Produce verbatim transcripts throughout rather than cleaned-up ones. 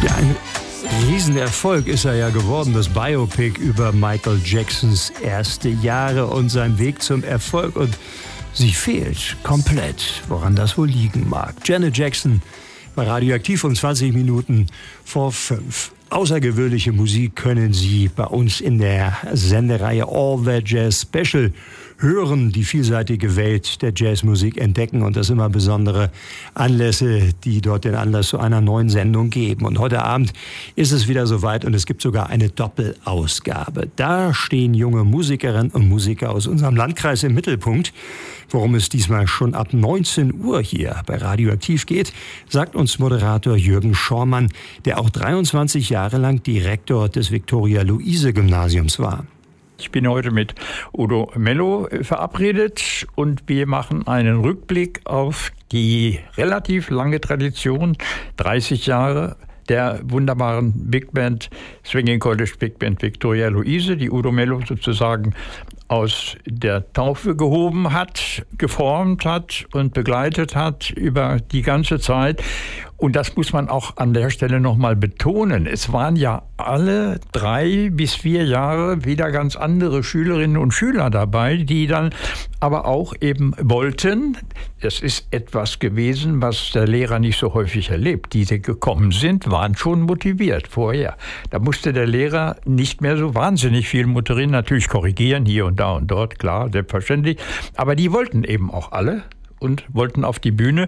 Ja, ein Riesenerfolg ist er ja geworden, das Biopic über Michael Jacksons erste Jahre und sein Weg zum Erfolg. Und sie fehlt komplett, woran das wohl liegen mag. Janet Jackson bei Radioaktiv um zwanzig Minuten vor fünf. Außergewöhnliche Musik können Sie bei uns in der Sendereihe All That Jazz Special hören, die vielseitige Welt der Jazzmusik entdecken und das immer besondere Anlässe, die dort den Anlass zu einer neuen Sendung geben. Und heute Abend ist es wieder soweit und es gibt sogar eine Doppelausgabe. Da stehen junge Musikerinnen und Musiker aus unserem Landkreis im Mittelpunkt. Worum es diesmal schon ab neunzehn Uhr hier bei Radioaktiv geht, sagt uns Moderator Jürgen Schormann, der auch dreiundzwanzig Jahre lang Direktor des Viktoria-Luise-Gymnasiums war. Ich bin heute mit Udo Mello verabredet und wir machen einen Rückblick auf die relativ lange Tradition, dreißig Jahre der wunderbaren Big Band, Swinging College Big Band Viktoria-Luise, die Udo Mello sozusagen aus der Taufe gehoben hat, geformt hat und begleitet hat über die ganze Zeit. Und das muss man auch an der Stelle nochmal betonen. Es waren ja alle drei bis vier Jahre wieder ganz andere Schülerinnen und Schüler dabei, die dann aber auch eben wollten. Das ist etwas gewesen, was der Lehrer nicht so häufig erlebt. Die, die gekommen sind, waren schon motiviert vorher. Da musste der Lehrer nicht mehr so wahnsinnig viel motorieren, natürlich korrigieren hier und da und dort, klar, selbstverständlich. Aber die wollten eben auch alle und wollten auf die Bühne.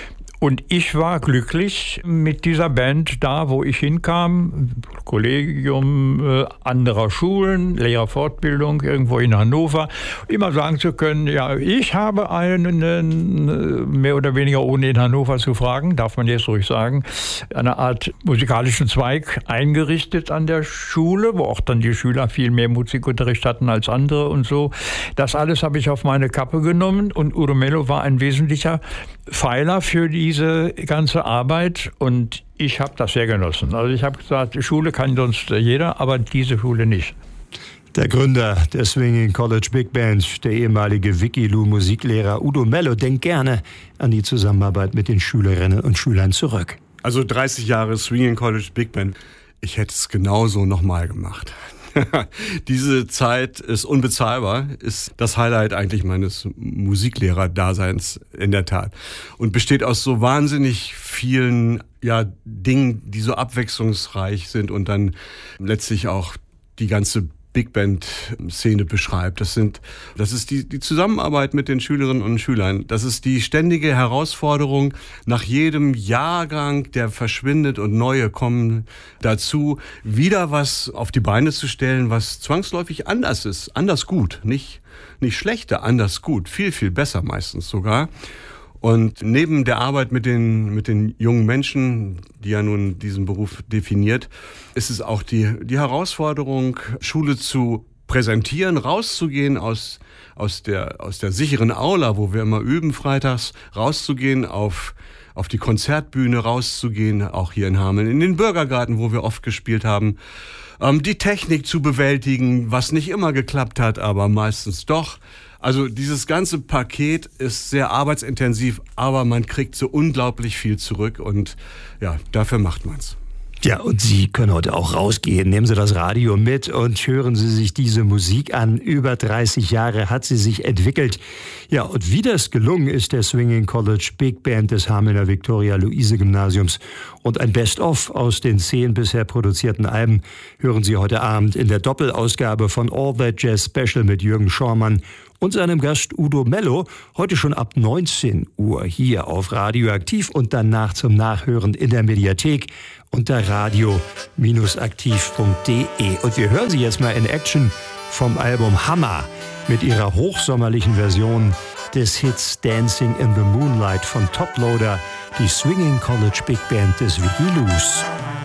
Und ich war glücklich mit dieser Band da, wo ich hinkam, Kollegium äh, anderer Schulen, Lehrerfortbildung irgendwo in Hannover, immer sagen zu können, ja, ich habe einen, äh, mehr oder weniger ohne in Hannover zu fragen, darf man jetzt ruhig sagen, eine Art musikalischen Zweig eingerichtet an der Schule, wo auch dann die Schüler viel mehr Musikunterricht hatten als andere und so. Das alles habe ich auf meine Kappe genommen und Udo Mello war ein wesentlicher Pfeiler für diese ganze Arbeit und ich habe das sehr genossen. Also ich habe gesagt, die Schule kann sonst jeder, aber diese Schule nicht. Der Gründer der Swinging College Big Band, der ehemalige Wikilu-Musiklehrer Udo Mello, denkt gerne an die Zusammenarbeit mit den Schülerinnen und Schülern zurück. Also dreißig Jahre Swinging College Big Band, ich hätte es genauso nochmal gemacht. Diese Zeit ist unbezahlbar, ist das Highlight eigentlich meines Musiklehrer-Daseins in der Tat. Und besteht aus so wahnsinnig vielen ja, Dingen, die so abwechslungsreich sind und dann letztlich auch die ganze Big Band-Szene beschreibt. Das sind, das ist die, die Zusammenarbeit mit den Schülerinnen und Schülern. Das ist die ständige Herausforderung nach jedem Jahrgang, der verschwindet und neue kommen dazu, wieder was auf die Beine zu stellen, was zwangsläufig anders ist. Anders gut, nicht, nicht schlechter, anders gut. Viel, viel besser meistens sogar. Und neben der Arbeit mit den, mit den jungen Menschen, die ja nun diesen Beruf definiert, ist es auch die, die Herausforderung, Schule zu präsentieren, rauszugehen aus, aus der, aus der sicheren Aula, wo wir immer üben freitags, rauszugehen auf, auf die Konzertbühne, rauszugehen, auch hier in Hameln, in den Bürgergarten, wo wir oft gespielt haben, ähm, die Technik zu bewältigen, was nicht immer geklappt hat, aber meistens doch. Also dieses ganze Paket ist sehr arbeitsintensiv, aber man kriegt so unglaublich viel zurück und ja, dafür macht man's. Ja, und Sie können heute auch rausgehen. Nehmen Sie das Radio mit und hören Sie sich diese Musik an. Über dreißig Jahre hat sie sich entwickelt. Ja, und wie das gelungen ist, der Swinging College Big Band des Hamelner Viktoria-Luise-Gymnasiums und ein Best-of aus den zehn bisher produzierten Alben hören Sie heute Abend in der Doppelausgabe von All That Jazz Special mit Jürgen Schormann und seinem Gast Udo Mello, heute schon ab neunzehn Uhr hier auf Radioaktiv und danach zum Nachhören in der Mediathek unter radio aktiv punkt de. Und wir hören Sie jetzt mal in Action vom Album Hammer mit ihrer hochsommerlichen Version des Hits Dancing in the Moonlight von Toploader, die Swinging College Big Band des Wikilus.